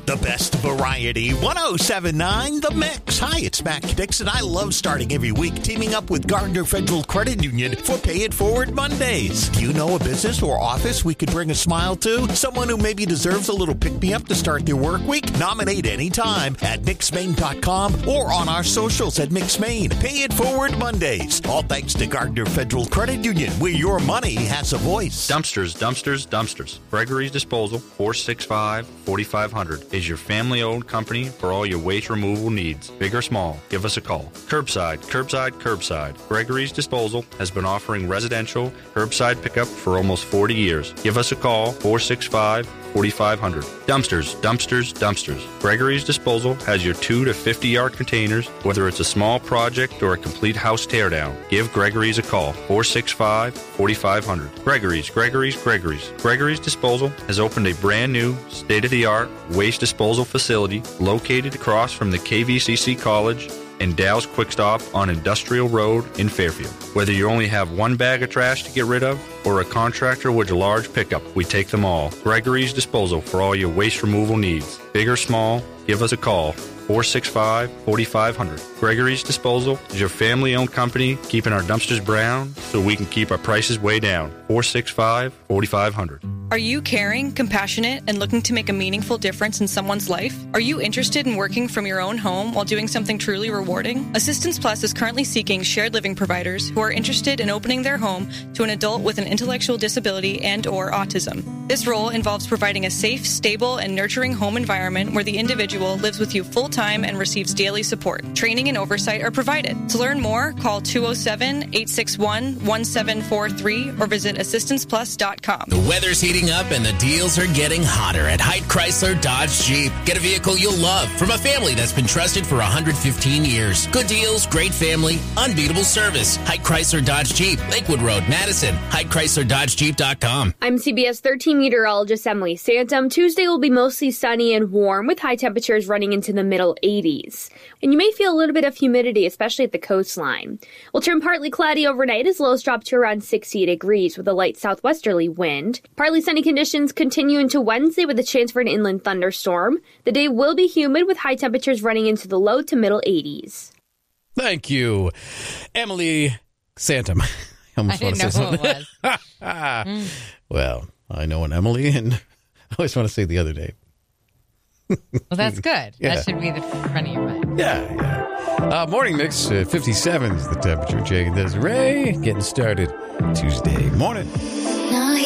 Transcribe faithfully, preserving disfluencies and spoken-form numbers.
The best variety, one oh seven point nine The Mix. Hi, it's Matt Dixon. I love starting every week teaming up with Gardner Federal Credit Union for Pay It Forward Mondays. Do you know a business or office we could bring a smile to? Someone who maybe deserves a little pick-me-up to start their work week? Nominate anytime at mix maine dot com or on our socials at MixMaine. Pay It Forward Mondays. All thanks to Gardner Federal Credit Union, where your money has a voice. Dumpsters, dumpsters, dumpsters. Gregory's Disposal, four six five, four five zero zero, is your family-owned company for all your waste removal needs. Big or small, give us a call. Curbside, curbside, curbside. Gregory's Disposal has been offering residential curbside pickup for almost forty years. Give us a call, four six five, four five zero zero. Dumpsters, dumpsters, dumpsters. Gregory's Disposal has your two to fifty yard containers, whether it's a small project or a complete house teardown. Give Gregory's a call, four six five, four five zero zero. Gregory's, Gregory's, Gregory's. Gregory's Disposal has opened a brand new, state-of-the-art waste disposal facility located across from the K V C C College and Dow's Quick Stop on Industrial Road in Fairfield. Whether you only have one bag of trash to get rid of or a contractor with a large pickup, we take them all. Gregory's Disposal for all your waste removal needs. Big or small, give us a call, four six five, four five zero zero. Gregory's Disposal is your family-owned company keeping our dumpsters brown so we can keep our prices way down. four six five, four five zero zero. Are you caring, compassionate, and looking to make a meaningful difference in someone's life? Are you interested in working from your own home while doing something truly rewarding? Assistance Plus is currently seeking shared living providers who are interested in opening their home to an adult with an intellectual disability and or autism. This role involves providing a safe, stable, and nurturing home environment where the individual lives with you full-time and receives daily support. Training and oversight are provided. To learn more, call two oh seven, eight six one, one seven four three or visit assistance plus dot com. The weather's heating up and the deals are getting hotter at Height Chrysler Dodge Jeep. Get a vehicle you'll love from a family that's been trusted for one hundred fifteen years. Good deals, great family, unbeatable service. Height Chrysler Dodge Jeep, Lakewood Road, Madison. Height Chrysler Dodge Jeep dot com. I'm C B S thirteen meteorologist Emily Santum. Tuesday will be mostly sunny and warm with high temperatures running into the middle eighties. And you may feel a little bit of humidity, especially at the coastline. We'll turn partly cloudy overnight as lows drop to around sixty degrees with a light southwesterly wind. Partly sunny conditions continue into Wednesday with a chance for an inland thunderstorm. The day will be humid with high temperatures running into the low to middle eighties. Thank you, Emily Santum. I, almost I didn't want to know say who it was. mm. Well, I know an Emily, and I always want to say the other name. Well, that's good. Yeah. That should be the front of your mind. Yeah, yeah. Uh, morning mix, uh, fifty-seven is the temperature. Jay and Desiree getting started Tuesday morning.